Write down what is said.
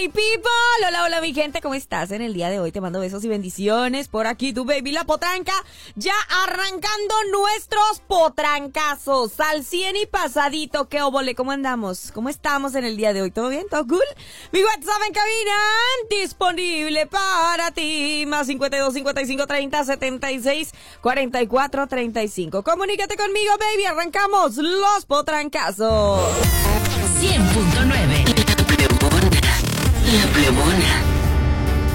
my people. Hola, hola mi gente, ¿cómo estás? En el día de hoy te mando besos y bendiciones. Por aquí tu baby la potranca, ya arrancando nuestros potrancazos al 100 y pasadito. ¿Qué óvole? ¿Cómo andamos? ¿Cómo estamos en el día de hoy? ¿Todo bien? ¿Todo cool? Mi WhatsApp en cabina disponible para ti. Más 52 55 30 76 44 35. Comunícate conmigo, baby. Arrancamos los potrancazos. 100.9 La Plebona.